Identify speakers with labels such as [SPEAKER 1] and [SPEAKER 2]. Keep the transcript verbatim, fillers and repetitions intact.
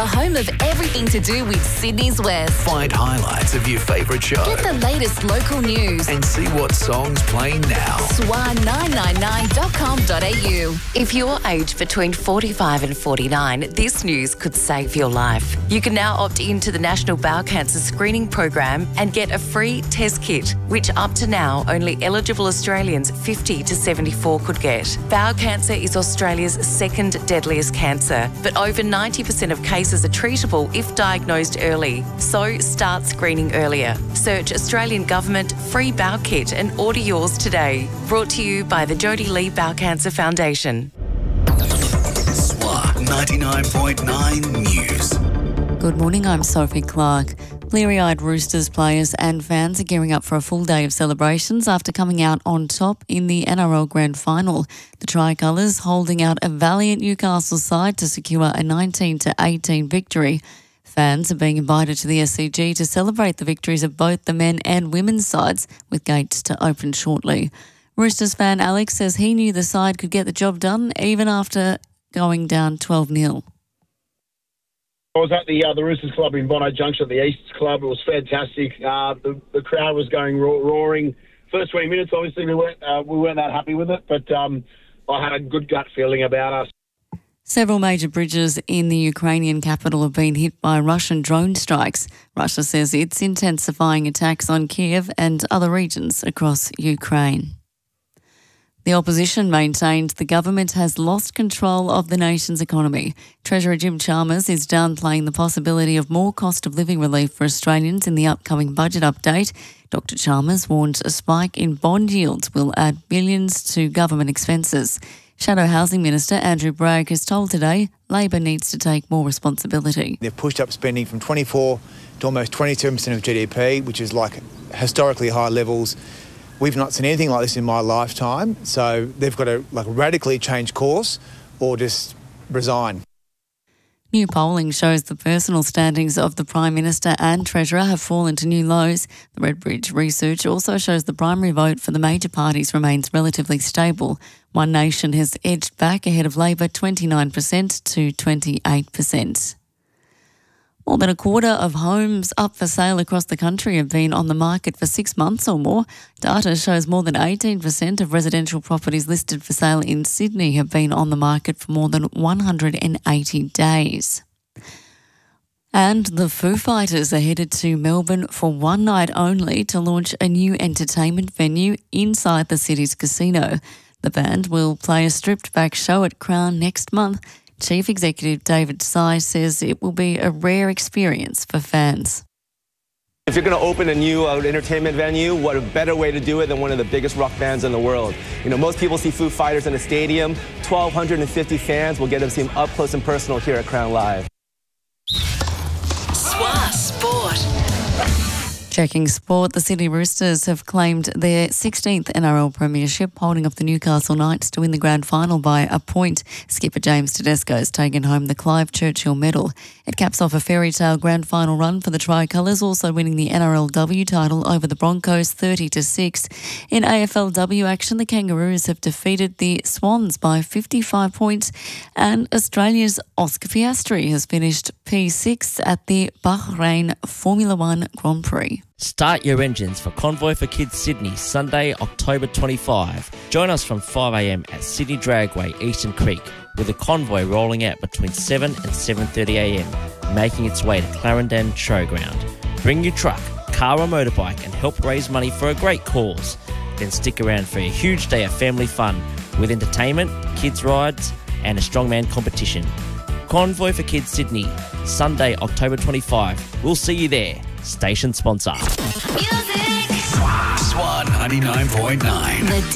[SPEAKER 1] the home of everything to do with Sydney's West.
[SPEAKER 2] Find highlights of your favourite show.
[SPEAKER 1] Get the latest local news.
[SPEAKER 2] And see what songs playing now.
[SPEAKER 1] swan nine nine nine dot com dot a u.
[SPEAKER 3] If you're aged between forty-five and forty-nine, this news could save your life. You can now opt into the National Bowel Cancer Screening Program and get a free test kit, which up to now only eligible Australians fifty to seventy-four could get. Bowel cancer is Australia's second deadliest cancer, but over ninety percent of cases are treatable if diagnosed early. So start screening earlier. Search Australian Government Free Bowel Kit and order yours today. Brought to you by the Jodie Lee Bowel Cancer Foundation.
[SPEAKER 2] Swan ninety-nine point nine News.
[SPEAKER 4] Good morning, I'm Sophie Clark. Bleary-eyed Roosters players and fans are gearing up for a full day of celebrations after coming out on top in the N R L Grand Final. The Tricolours holding out a valiant Newcastle side to secure a nineteen to eighteen victory. Fans are being invited to the S C G to celebrate the victories of both the men and women's sides, with gates to open shortly. Roosters fan Alex says he knew the side could get the job done even after going down twelve nil.
[SPEAKER 5] I was at the uh, the Roosters Club in Bondi Junction at the East Club. It was fantastic. Uh, the, the crowd was going roar, roaring. First twenty minutes, obviously, we weren't, uh, we weren't that happy with it, but um, I had a good gut feeling about us.
[SPEAKER 4] Several major bridges in the Ukrainian capital have been hit by Russian drone strikes. Russia says it's intensifying attacks on Kiev and other regions across Ukraine. The opposition maintained the government has lost control of the nation's economy. Treasurer Jim Chalmers is downplaying the possibility of more cost of living relief for Australians in the upcoming budget update. Doctor Chalmers warns a spike in bond yields will add billions to government expenses. Shadow Housing Minister Andrew Bragg has told Today Labor needs to take more responsibility.
[SPEAKER 6] They've pushed up spending from twenty-four to almost twenty-seven percent of G D P, which is like historically high levels. We've not seen anything like this in my lifetime, so they've got to like radically change course or just resign.
[SPEAKER 4] New polling shows the personal standings of the Prime Minister and Treasurer have fallen to new lows. The Redbridge research also shows the primary vote for the major parties remains relatively stable. One Nation has edged back ahead of Labor twenty-nine percent to twenty-eight percent. More than a quarter of homes up for sale across the country have been on the market for six months or more. Data shows more than eighteen percent of residential properties listed for sale in Sydney have been on the market for more than one hundred eighty days. And the Foo Fighters are headed to Melbourne for one night only to launch a new entertainment venue inside the city's casino. The band will play a stripped-back show at Crown next month. Chief Executive David Sy says it will be a rare experience for fans.
[SPEAKER 7] If you're going to open a new uh, entertainment venue, what a better way to do it than one of the biggest rock bands in the world. You know, most people see Foo Fighters in a stadium. one thousand two hundred fifty fans will get to see them up close and personal here at Crown Live.
[SPEAKER 1] Swan Sport.
[SPEAKER 4] Checking sport, the Sydney Roosters have claimed their sixteenth N R L premiership, holding off the Newcastle Knights to win the grand final by a point. Skipper James Tedesco has taken home the Clive Churchill medal. It caps off a fairy tale grand final run for the Tricolours, also winning the N R L W title over the Broncos thirty to six. In A F L W action, the Kangaroos have defeated the Swans by fifty-five points, and Australia's Oscar Piastri has finished P six at the Bahrain Formula One Grand Prix.
[SPEAKER 8] Start your engines for Convoy for Kids Sydney, Sunday, October twenty-fifth. Join us from five a m at Sydney Dragway, Eastern Creek, with the convoy rolling out between seven and seven thirty a m, making its way to Clarendon Showground. Bring your truck, car or motorbike and help raise money for a great cause. Then stick around for a huge day of family fun with entertainment, kids rides and a strongman competition. Convoy for Kids Sydney, Sunday, October twenty-fifth. We'll see you there. Station sponsor.
[SPEAKER 1] Music.
[SPEAKER 2] Swan ninety-nine point nine.
[SPEAKER 1] The